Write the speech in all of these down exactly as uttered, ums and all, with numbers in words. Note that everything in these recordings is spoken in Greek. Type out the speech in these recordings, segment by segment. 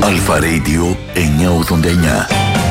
Αλφα Radio εννιακόσια ογδόντα εννιά.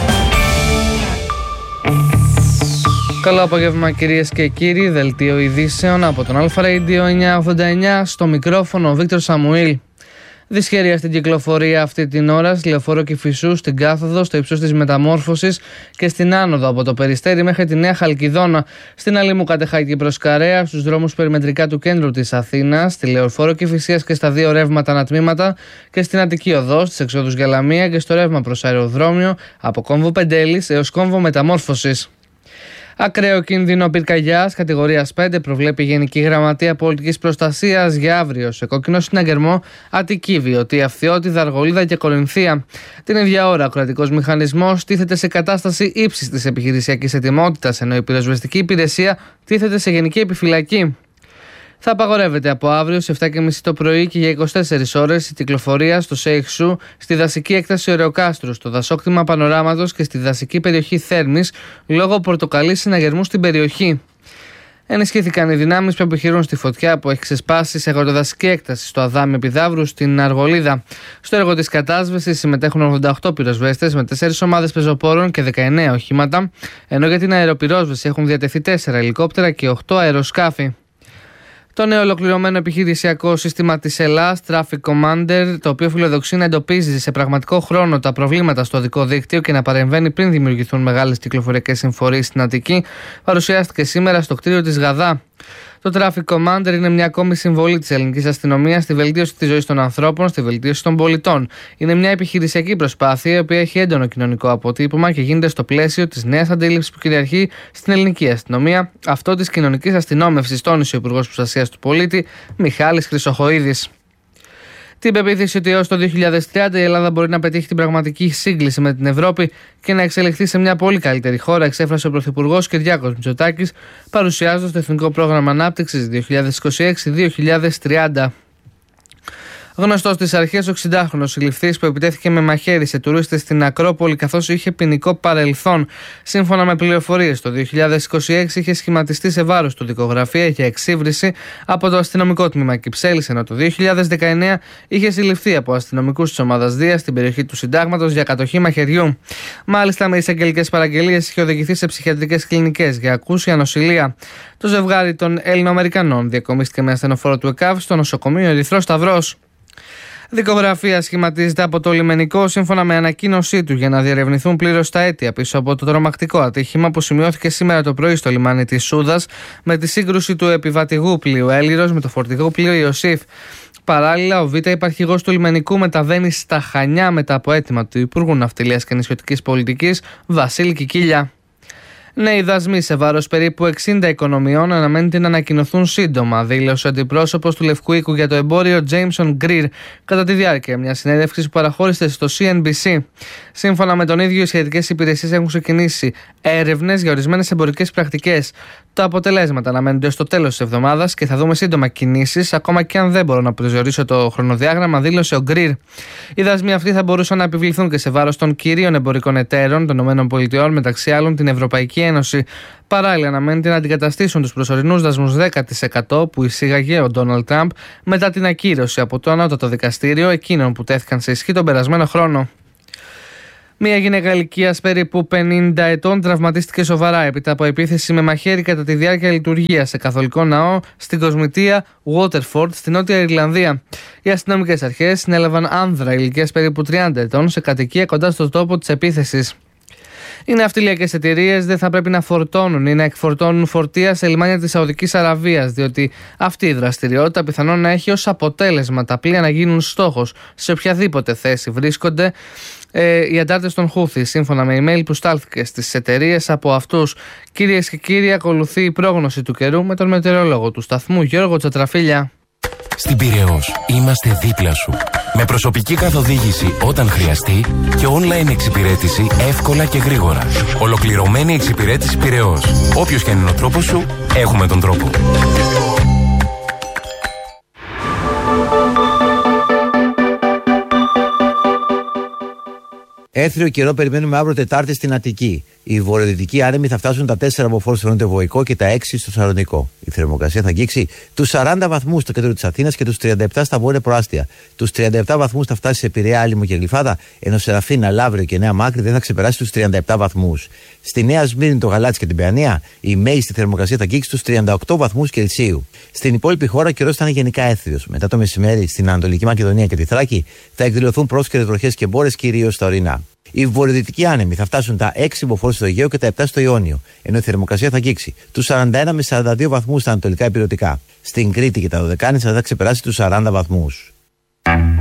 Καλό απόγευμα κυρίες και κύριοι, δελτίο ειδήσεων από τον Αλφα Radio εννιακόσια ογδόντα εννιά, στο μικρόφωνο ο Βίκτορ Σαμουήλ. Δυσχέρεια στην κυκλοφορία αυτή την ώρα στη Λεωφόρο Κηφισού, στην κάθοδο, στο ύψος της Μεταμόρφωσης και στην άνοδο από το Περιστέρι μέχρι τη Νέα Χαλκιδόνα, στην Αλήμου Κατεχάκη προς Καρέα, στους δρόμους περιμετρικά του κέντρου της Αθήνας, στη Λεωφόρο Κηφισίας και στα δύο ρεύματα ανατμήματα και στην Αττική Οδό, στις εξόδους για Λαμία και στο ρεύμα προς αεροδρόμιο από κόμβο Πεντέλης έως κόμβο Μεταμόρφωσης. Ακραίο κίνδυνο πυρκαγιάς κατηγορίας πέντε προβλέπει η Γενική Γραμματεία Πολιτικής Προστασίας για αύριο σε κόκκινο συναγερμό Αττική, Βιωτία, Φθιώτιδα, Αργολίδα και Κορινθία. Την ίδια ώρα, ο κρατικός μηχανισμός τίθεται σε κατάσταση ύψης της επιχειρησιακής ετοιμότητας, ενώ η πυροσβεστική υπηρεσία τίθεται σε γενική επιφυλακή. Θα απαγορεύεται από αύριο σε επτά και μισή το πρωί και για είκοσι τέσσερις ώρες η κυκλοφορία στο Σέιχσου, στη δασική έκταση Ωρεοκάστρου, στο δασόκτημα Πανοράματος και στη δασική περιοχή Θέρμης, λόγω πορτοκαλί συναγερμού στην περιοχή. Ενισχύθηκαν οι δυνάμεις που επιχειρούν στη φωτιά που έχει ξεσπάσει σε αγροτοδασική έκταση στο Αδάμι Επιδαύρου στην Αργολίδα. Στο έργο της κατάσβεσης συμμετέχουν ογδόντα οκτώ πυροσβέστες με τέσσερις ομάδες πεζοπόρων και δεκαεννέα οχήματα, ενώ για την αεροπυρόσβεση έχουν διατεθεί τέσσερα ελικόπτερα και οκτώ αεροσκάφη. Το νέο ολοκληρωμένο επιχειρησιακό σύστημα της Ελλάς, Traffic Commander, το οποίο φιλοδοξεί να εντοπίζει σε πραγματικό χρόνο τα προβλήματα στο οδικό δίκτυο και να παρεμβαίνει πριν δημιουργηθούν μεγάλες κυκλοφοριακές συμφορίες στην Αττική, παρουσιάστηκε σήμερα στο κτίριο της Γαδά. Το Traffic Commander είναι μια ακόμη συμβολή της ελληνικής αστυνομίας στη βελτίωση της ζωής των ανθρώπων, στη βελτίωση των πολιτών. Είναι μια επιχειρησιακή προσπάθεια η οποία έχει έντονο κοινωνικό αποτύπωμα και γίνεται στο πλαίσιο της νέας αντίληψης που κυριαρχεί στην ελληνική αστυνομία, αυτό της κοινωνικής αστυνόμευσης, τόνισε ο Υπουργός Προστασίας του Πολίτη Μιχάλης Χρυσοχοΐδης. Την πεποίθηση ότι έως το δύο χιλιάδες τριάντα η Ελλάδα μπορεί να πετύχει την πραγματική σύγκληση με την Ευρώπη και να εξελιχθεί σε μια πολύ καλύτερη χώρα, εξέφρασε ο Πρωθυπουργός Κυριάκος Μητσοτάκης, παρουσιάζοντας το Εθνικό Πρόγραμμα Ανάπτυξης δύο χιλιάδες είκοσι έξι με δύο χιλιάδες τριάντα. Γνωστός στις αρχές, ο εξηντάχρονος συλληφθής που επιτέθηκε με μαχαίρι σε τουρίστες στην Ακρόπολη καθώς είχε ποινικό παρελθόν. Σύμφωνα με πληροφορίες, το δύο χιλιάδες είκοσι έξι είχε σχηματιστεί σε βάρος του δικογραφία για εξύβριση από το αστυνομικό τμήμα Κυψέλης, ενώ το δύο χιλιάδες δεκαεννέα είχε συλληφθεί από αστυνομικούς της ομάδας Δία στην περιοχή του Συντάγματος για κατοχή μαχαιριού. Μάλιστα, με εισαγγελικές παραγγελίες είχε οδηγηθεί σε ψυχιατρικές κλινικές για ακούσια νοσηλεία. Το ζευγάρι των Έλληνο-Αμερικανών διακομίστηκε με ασθενοφόρο του ΕΚΑΒ στο νοσοκομείο Ερυθρός Σταυρός. Δικογραφία σχηματίζεται από το λιμενικό σύμφωνα με ανακοίνωσή του για να διερευνηθούν πλήρως τα αίτια πίσω από το τρομακτικό ατύχημα που σημειώθηκε σήμερα το πρωί στο λιμάνι της Σούδας με τη σύγκρουση του επιβατηγού πλοίου Έλιρος με το φορτηγό πλοίο Ιωσήφ. Παράλληλα, ο Β' υπαρχηγός του λιμενικού μεταβαίνει στα Χανιά μετά από αίτημα του Υπουργού Ναυτιλίας και Νησιωτικής Πολιτικής Βασίλη Κικίλια. Νέοι δασμοί σε βάρος περίπου εξήντα οικονομιών αναμένεται να ανακοινωθούν σύντομα, δήλωσε ο αντιπρόσωπος του Λευκού Οίκου για το εμπόριο Jameson Greer κατά τη διάρκεια μιας συνέντευξης που παραχώρησε στο σι εν μπι σι. Σύμφωνα με τον ίδιο, οι σχετικές υπηρεσίες έχουν ξεκινήσει έρευνες για ορισμένες εμπορικές πρακτικές. Τα αποτελέσματα αναμένονται στο τέλος της εβδομάδας και θα δούμε σύντομα κινήσεις, ακόμα και αν δεν μπορώ να προσδιορίσω το χρονοδιάγραμμα, δήλωσε ο Greer. Οι δασμοί αυτοί θα μπορούσαν να επιβληθούν και σε βάρος των κυρίων εμπορικών εταίρων των ΗΠΑ, μεταξύ άλλων την Ευρωπαϊκή Ένωση. Παράλληλα, αναμένεται να αντικαταστήσουν τους προσωρινούς δασμούς δέκα τοις εκατό που εισήγαγε ο Ντόναλντ Τραμπ μετά την ακύρωση από το Ανώτατο Δικαστήριο εκείνων που τέθηκαν σε ισχύ τον περασμένο χρόνο. Μια γυναίκα ηλικίας περίπου πενήντα ετών τραυματίστηκε σοβαρά έπειτα από επίθεση με μαχαίρι κατά τη διάρκεια λειτουργίας σε καθολικό ναό στην κοσμητεία Waterford στη Νότια Ιρλανδία. Οι αστυνομικές αρχές συνέλαβαν άνδρα ηλικίας περίπου τριάντα ετών σε κατοικία κοντά στο τόπο της επίθεσης. Οι ναυτιλιακές εταιρείες δεν θα πρέπει να φορτώνουν ή να εκφορτώνουν φορτία σε λιμάνια της Σαουδικής Αραβίας, διότι αυτή η δραστηριότητα πιθανόν να έχει ως αποτέλεσμα τα πλοία να γίνουν στόχος σε οποιαδήποτε θέση βρίσκονται ε, οι αντάρτες των Χούθη, σύμφωνα με email που στάλθηκε στις εταιρείες από αυτούς. Κυρίες και κύριοι, ακολουθεί η πρόγνωση του καιρού με τον μετεωρολόγο του σταθμού Γιώργο Τσατραφίλια. Στην Πειραιώς είμαστε δίπλα σου. Με προσωπική καθοδήγηση όταν χρειαστεί και online εξυπηρέτηση εύκολα και γρήγορα. Ολοκληρωμένη εξυπηρέτηση Πειραιώς. Όποιος και αν είναι ο τρόπος σου, έχουμε τον τρόπο. Έθριο καιρό περιμένουμε αύριο Τετάρτη στην Αττική. Οι βορειοδυτικοί άνεμοι θα φτάσουν τα τέσσερα μποφόρ στο νοτιοβοϊκό και τα έξι στο σαρονικό. Η θερμοκρασία θα αγγίξει τους σαράντα βαθμούς στο κέντρο της Αθήνας και τους τριάντα επτά στα βόρεια προάστια. Τους τριάντα επτά βαθμούς θα φτάσει σε Πειραιά, Άλυμο και Γλυφάδα, ενώ σε Ραφίνα, Λαύριο και Νέα Μάκρη δεν θα ξεπεράσει τους τριάντα επτά βαθμούς. Στη Νέα Σμύρνη, το Γαλάτσι και την Παιανία, η μέγιστη θερμοκρασία θα αγγίξει τους τριάντα οκτώ βαθμούς Κελσίου. Στην υπόλοιπη χώρα ο καιρός θα είναι γενικά έθριος. Μετά το μεσημέρι στην Ανατολική Μακεδονία και τη Θράκη θα εκδηλωθούν πρόσκαιρες βροχές και μπόρες, κυρίως στα ορεινά. Οι βορειοδυτικοί άνεμοι θα φτάσουν τα έξι μποφόρ στο Αιγαίο και τα επτά στο Ιόνιο, ενώ η θερμοκρασία θα αγγίξει τους σαράντα ένα με σαράντα δύο βαθμούς στα ανατολικά ηπειρωτικά. Στην Κρήτη και τα Δωδεκάνησα θα ξεπεράσει τους σαράντα βαθμούς.